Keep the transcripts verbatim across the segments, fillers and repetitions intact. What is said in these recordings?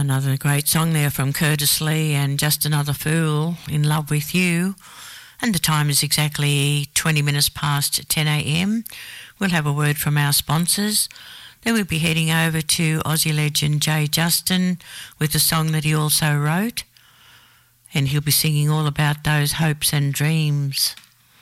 Another great song there from Curtis Lee and Just Another Fool, In Love With You. And the time is exactly twenty minutes past ten a.m. We'll have a word from our sponsors. Then we'll be heading over to Aussie legend Jay Justin with a song that he also wrote. And he'll be singing all about those hopes and dreams.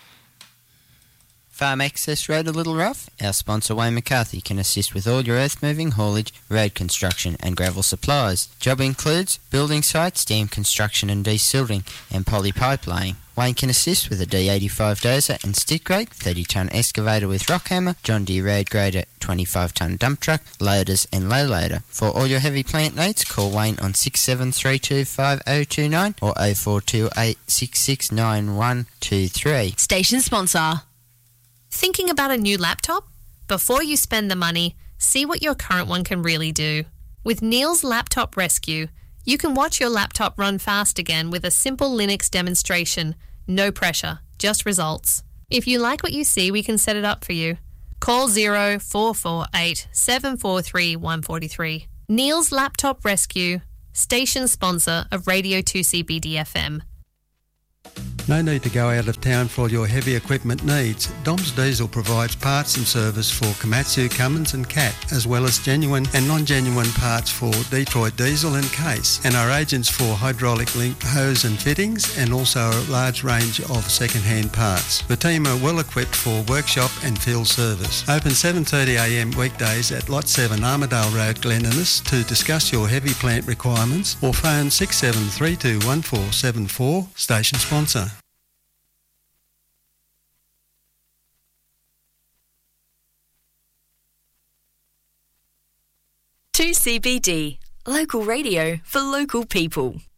Farm Access Road a little rough? Our sponsor Wayne McCarthy can assist with all your earth moving, haulage, road construction and gravel supplies. Job includes building sites, dam construction and desilting and poly pipe laying. Wayne can assist with a D eighty-five dozer and stick rake, thirty tonne excavator with rock hammer, John Deere road grader, twenty-five tonne dump truck, loaders and low loader. For all your heavy plant needs, call Wayne on six seven three two five oh two nine or oh four two eight six six nine one two three. Station sponsor. Thinking about a new laptop? Before you spend the money, see what your current one can really do. With Neil's Laptop Rescue, you can watch your laptop run fast again with a simple Linux demonstration. No pressure, just results. If you like what you see, we can set it up for you. Call zero four four eight seven four three one four three. Neil's Laptop Rescue, station sponsor of Radio two C B D F M. No need to go out of town for all your heavy equipment needs. Dom's Diesel provides parts and service for Komatsu, Cummins and Cat, as well as genuine and non-genuine parts for Detroit Diesel and Case, and are agents for hydraulic link hose and fittings, and also a large range of second-hand parts. The team are well equipped for workshop and field service. Open seven thirty a m weekdays at Lot seven Armidale Road, Glen Innes, to discuss your heavy plant requirements, or phone six seven three two one four seven four, station sponsor. two C B D, local radio for local people.